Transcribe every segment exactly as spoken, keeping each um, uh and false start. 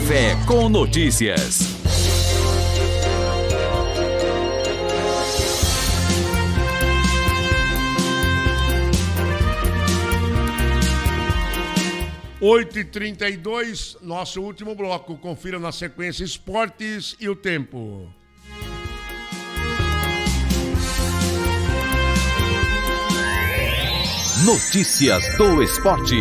Café com Notícias. oito e trinta e dois, nosso último bloco. Confira na sequência esportes e o tempo. Notícias do esporte.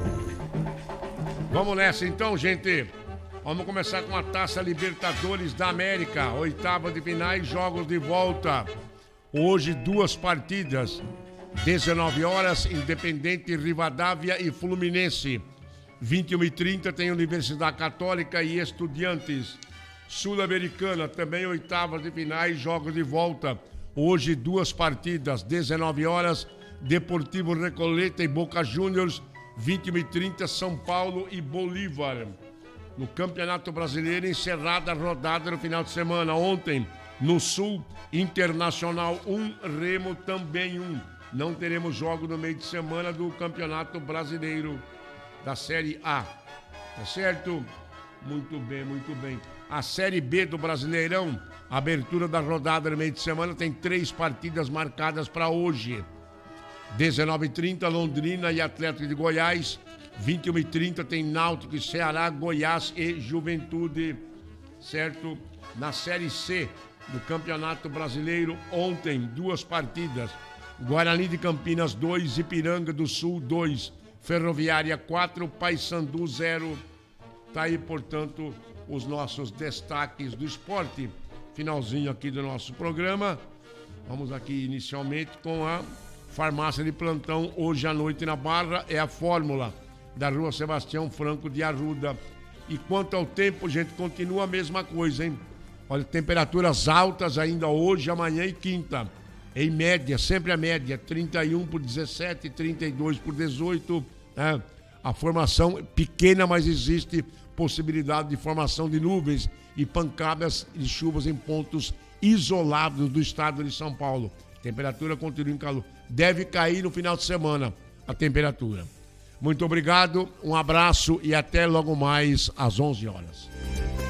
Vamos nessa então, gente. Vamos começar com a Taça Libertadores da América. Oitava de finais, jogos de volta. Hoje, duas partidas. dezenove horas, Independente, Rivadavia e Fluminense. vinte e uma e trinta tem Universidade Católica e Estudiantes. Sul-Americana, também oitavas de finais, jogos de volta. Hoje, duas partidas, dezenove horas, Deportivo Recoleta e Boca Juniors, vinte e uma e trinta, São Paulo e Bolívar. No Campeonato Brasileiro, encerrada a rodada no final de semana. Ontem, no Sul, Internacional um, Remo também um. Não teremos jogo no meio de semana do Campeonato Brasileiro da Série A. Tá certo? Muito bem, muito bem. A Série B do Brasileirão, abertura da rodada no meio de semana, tem três partidas marcadas para hoje. dezenove e trinta, Londrina e Atlético de Goiás. vinte e uma e trinta tem Náutico e Ceará, Goiás e Juventude. Certo? Na Série C do Campeonato Brasileiro, ontem, duas partidas. Guarani de Campinas dois, Ipiranga do Sul dois, Ferroviária quatro, Paysandu zero. Tá aí, portanto, os nossos destaques do esporte. Finalzinho aqui do nosso programa. Vamos aqui inicialmente com a farmácia de plantão. Hoje à noite na Barra é a Fórmula da Rua Sebastião Franco de Arruda. E quanto ao tempo, gente, continua a mesma coisa, hein? Olha, temperaturas altas ainda hoje, amanhã e quinta. Em média, sempre a média, trinta e um por dezessete, trinta e dois por dezoito. Né? A formação pequena, mas existe possibilidade de formação de nuvens e pancadas de chuvas em pontos isolados do estado de São Paulo. Temperatura continua em calor. Deve cair no final de semana a temperatura. Muito obrigado, um abraço e até logo mais às onze horas.